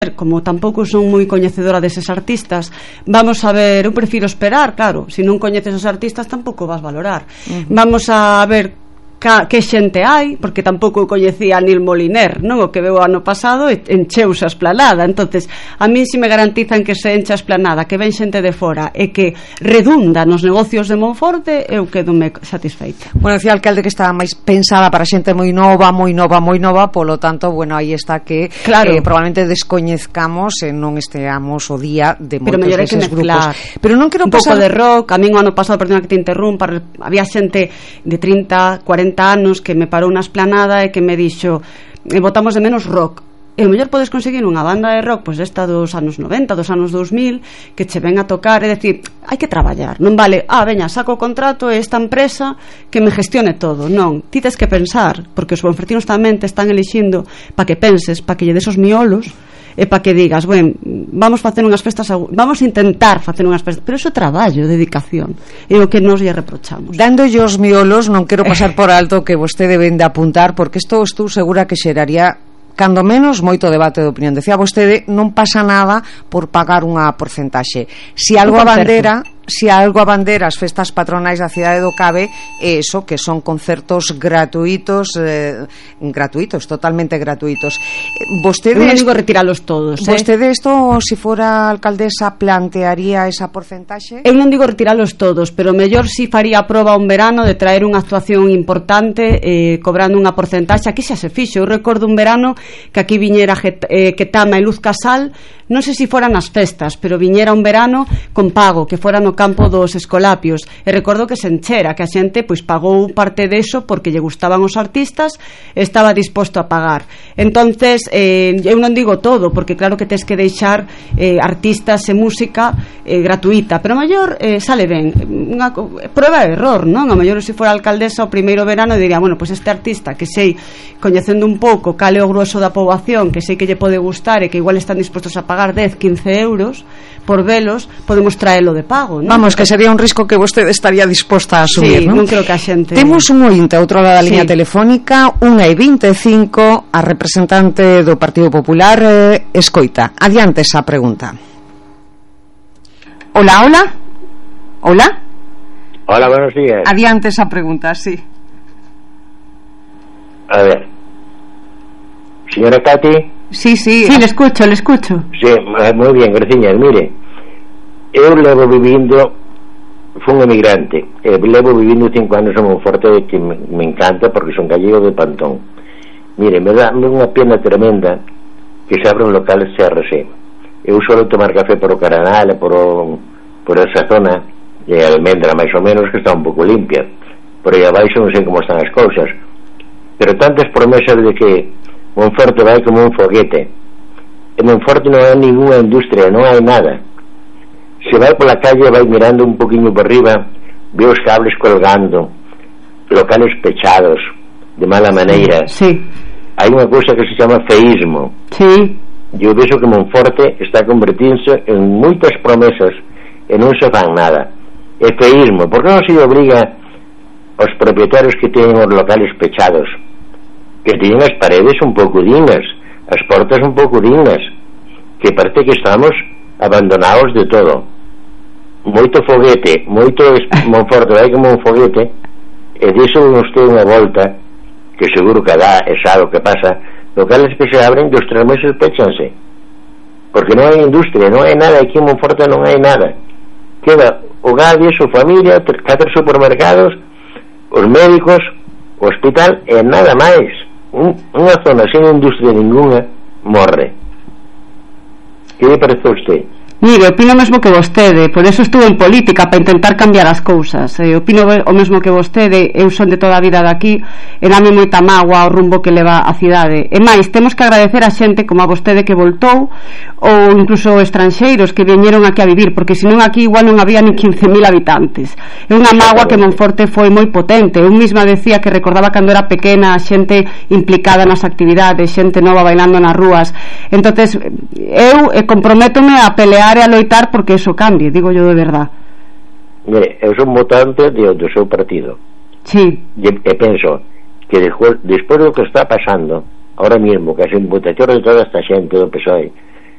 como tampouco son moi coñecedora deses artistas, vamos a ver, eu prefiro esperar, claro, se non coñeces os artistas tampouco vas valorar. Vamos a ver que xente hai, porque tampouco coñecía a Nil Moliner, non? O que veo ano pasado encheuse a esplanada. Entonces, a mí se me garantizan que se encha a esplanada, que ven xente de fora e que redunda nos negocios de Monforte, eu quedo-me satisfeita. Bueno, decía o alcalde que estaba máis pensada para xente moi nova, polo tanto, bueno, aí está que probablemente descoñezcamos e non esteamos o día de moitos deses grupos. Pero non quero pasar... Un pouco de rock, a min o ano pasado, perdona que te interrumpa, había xente de 30, 40 anos que me parou na esplanada e que me dixo, botamos de menos rock. E o mellor podes conseguir unha banda de rock pois esta dos anos 90, dos anos 2000 que che ven a tocar, é dicir, hai que traballar, non vale, veña, saco o contrato e esta empresa que me gestione todo, non, ti tes que pensar, porque os bonfertinos tamén te están elixindo para que penses, para que lle des os miolos e para que digas, bueno, vamos facer unhas festas, vamos a intentar facer unhas festas, pero iso é traballo, dedicación, é o que nos lle reprochamos. Dándolle os miolos, non quero pasar por alto que vostede ven de apuntar, porque isto estou segura que xeraría cando menos moito debate de opinión. Decía vostede, non pasa nada por pagar unha porcentaxe. Se algo a bandera as festas patronais da cidade do Cabe é eso, que son concertos gratuitos, totalmente gratuitos. Vostede, non digo retiralos todos, vostede isto, se fora alcaldesa, plantearía esa porcentaxe? Eu non digo retiralos todos, pero mellor si faría a proba un verano de traer unha actuación importante cobrando unha porcentaxe. Aquí xa se fixo, eu recordo un verano que aquí viñera Ketama e Luz Casal, non sei se foran as festas, pero viñera un verano con pago, que fora no campo dos Escolapios, e recordo que se enchera, que a xente pois pagou parte deso porque lle gustaban os artistas, estaba disposto a pagar. Entonces, eu non digo todo, porque claro que tes que deixar artistas e música gratuita, pero a mellor sale ben, unha prueba de error, non? A mellor se fora alcaldesa o primeiro verano diría, bueno, pois este artista que sei, coñecendo un pouco cal é o grueso da poboación, que sei que lle pode gustar e que igual están dispostos a pagar 10, 15 euros por velos, podemos traelo de pago, non? Vamos, que sería un risco que vostede estaría disposta a asumir, non? Non creo que a xente... Temos un ointe a outro lado da liña telefónica, 1:25, a representante do Partido Popular, escoita. Adiante esa pregunta. Hola. Hola, buenos días. Adiante esa pregunta, sí. A ver. Señora Cati. Sí, le escucho. Sí, moi bien, graciñas. Mire, eu levo vivindo, fui un emigrante, levo vivindo 5 anos en Monforte, que me encanta porque son gallego de Pantón. Mire, me dá unha pena tremenda que se abra un local CRC. Eu solo tomar café por o Caranal, por esa zona de Almendra, máis ou menos, que está un pouco limpia. Por aí abaixo non sei como están as cousas, pero tantas promesas de que Monforte vai como un foguete. En Monforte non hai ninguna industria, non hai nada. Se vai pola calle, vai mirando un poquinho por riba, ve os cables colgando, locales pechados de mala maneira. Sí. Hai unha cousa que se chama feísmo. Sí. Eu vexo que Monforte está convertindo en moitas promesas e non se fan nada. É feísmo. Por que non se obriga aos propietarios que teñen os locales pechados, que teñen as paredes un pouco dignas, as portas un pouco dignas, que parece que estamos abandonados de todo. Moito foguete, moito Monforte vai como un foguete, e diso non ten unha volta, que seguro que dá, e sabe o que pasa, locales que se abren e os 3 meses péchanse, porque non hai industria, non hai nada, aquí en Monforte non hai nada. Queda o Gadies, o familia, 4 supermercados, os médicos, o hospital e nada máis. Unha zona sen industria ninguna morre. Que lle parece a usted? Mire, opino o mesmo que vostede, por eso estuve en política, para intentar cambiar as cousas. Opino o mesmo que vostede, eu son de toda a vida daqui, e dame moita mágoa o rumbo que leva a cidade. E máis, temos que agradecer a xente como a vostede que voltou, ou incluso estranxeiros que viñeron aquí a vivir, porque senón aquí igual non había ni 15.000 habitantes. É unha mágoa que Monforte foi moi potente. Eu mesma decía que recordaba cando era pequena a xente implicada nas actividades, xente nova bailando nas rúas. Entonces, eu comprométome a pelear e a loitar porque eso cambie, digo yo de verdad. Mire, eu son votante do seu partido. Sí. E penso que despois do que está pasando ahora mismo, que as imputacións de toda esta xente do PSOE